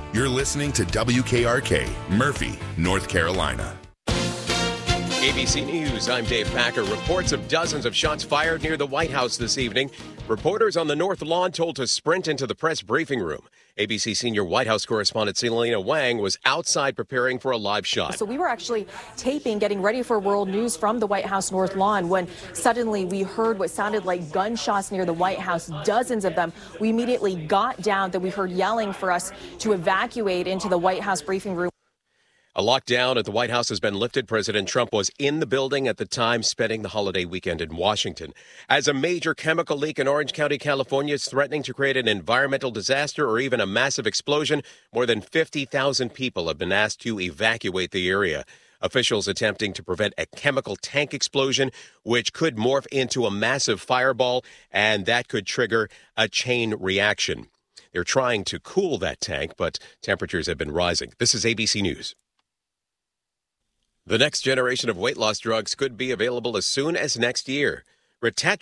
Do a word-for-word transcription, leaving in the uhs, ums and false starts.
You're listening to W K R K, Murphy, North Carolina. A B C News, I'm Dave Packer. Reports of dozens of shots fired near the White House this evening. Reporters on the North Lawn told to sprint into the press briefing room. A B C senior White House correspondent Selena Wang was outside preparing for a live shot. So we were actually taping, getting ready for world news from the White House North Lawn when suddenly we heard what sounded like gunshots near the White House, dozens of them. We immediately got down, that we heard yelling for us to evacuate into the White House briefing room. A lockdown at the White House has been lifted. President Trump was in the building at the time, spending the holiday weekend in Washington. As a major chemical leak in Orange County, California is threatening to create an environmental disaster or even a massive explosion, more than fifty thousand people have been asked to evacuate the area. Officials attempting to prevent a chemical tank explosion, which could morph into a massive fireball, and that could trigger a chain reaction. They're trying to cool that tank, but temperatures have been rising. This is A B C News. The next generation of weight loss drugs could be available as soon as next year. Retat-